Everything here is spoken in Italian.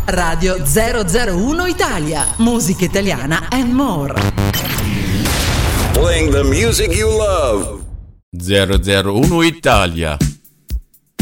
Radio 001 Italia, musica italiana and more. Playing the music you love. 001 Italia.